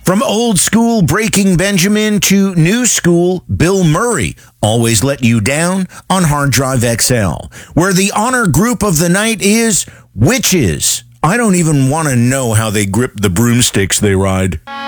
From old school Breaking Benjamin to new school Bill Murray always let you down on Hard Drive XL, where the honor group of the night is witches. I don't even want to know how they grip the broomsticks they ride.